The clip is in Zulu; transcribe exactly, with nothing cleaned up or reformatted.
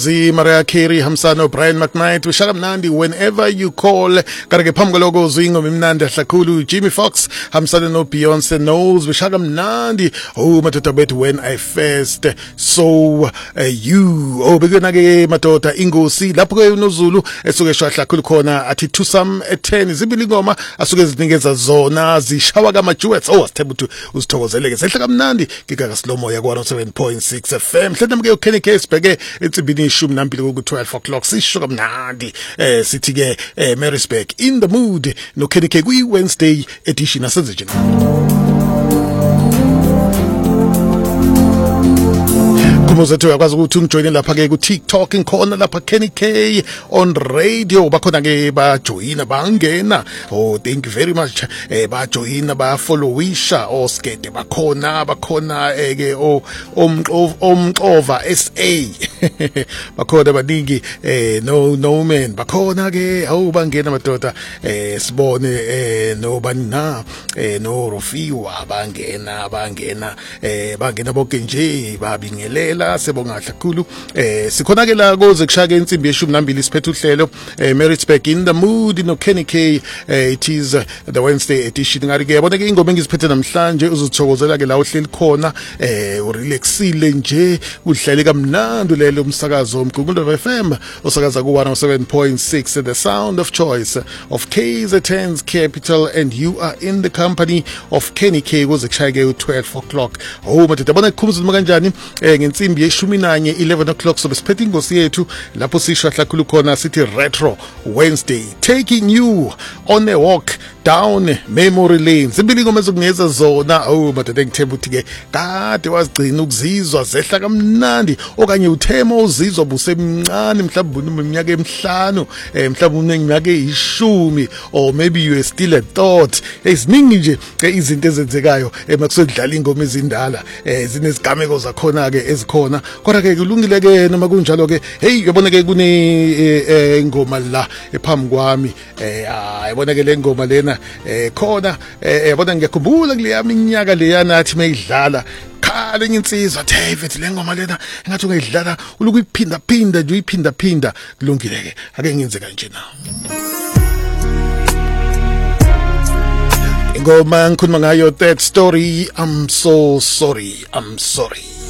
Zi Mariah Carey, Hamsano, Brian McKnight, Vishakamnandi, whenever you call, Karake Pamgalogo, Zingo, Mimnanda, Shakulu, Jimmy Fox, Hamsano, no Beyonce knows, Vishakamnandi, oh, Matotabet, when I first saw uh, you, oh, Begunage, Matota, Ingo, si, Lapo, no Zulu, Esuge Shakulu Kona, Ati Tusam, Eten, Zibilingoma, Asugas Ningeza Zona, Zishawaga Machuets, oh, Stable to Ustos, Elegas, Shakamnandi, Kikagas Lomo, Yaguano seven point six F M, Tetamgo, Kenny Case, Pege, it's a bini. Shum nampilo go twelve o'clock sisho mnandi eh sitige eh Maryspec in the mood no kenike kwi Wednesday edition asenzejina Kumozethu yakwazi ukuthi ungijoine lapha ke ku TikTok inkhona lapha Kenny K on radio bakhona ke ba joina bangena oh thank you very much eh ba joina ba followisha oskete bakhona bakhona ke o omxova S A bakhona baningi eh no no man bakhona ke awu bangena madoda eh sibone eh no banina eh no Rofiwa bangena bangena eh bangena bonke nje babingelela sebonga kakhulu eh sikhona ke la koze kushaka insimbi yeshumi nambili siphethe uhlelo eh Maryspec in the mood no Kenny K eh, it is uh, the Wednesday edition ngari ke yabona ke ingoma engiziphethe namhlanje uzothokozela ke la uhleli khona eh urelaxile nje udlale kamnandi lelo umsakazo umgungundaba F M osakaza ku one oh seven point six the sound of choice of K Z N's capital and you are in the company of Kenny K koze kushaya ke twelve o'clock oh madoda yabona kukhumuzuma kanjani eh ngensimbi yeshumi nanye eleven o'clock so besiphethe ingosi yethu lapho sishwa kakhulu khona sithi retro Wednesday taking you on a walk down memory lane zimbili ngoma ezokunikeza zona oh madoda ngithemba ukuthi ke kade wazigcina ukuzizwa zehla kamnandi okanye uthema uzizwa busemncane mhlawumbe uneminyaka emihlanu eh mhlawumbe uneminyaka eyishumi or maybe you are still a thought eziningi nje izinto ezenzekayo emakusodlala ingoma ezindala eh zinezigameko zakhona ke ezikhona kodwa ke kulungile ke noma kunjalo ke hey yabona ke kune ingoma la ephambi kwami eh yabona ke le ngoma lena eh khona eh yabona ngiyakhumbula kule minyaka leya nathi mayidlala khala insizwa David le ngoma lena engathi ungayidlala uluku iphinda phinda nje uyiphinda phinda kulungile ke ake ngenze kanje na ngoma ngikhuluma ngayo that story I'm so sorry I'm sorry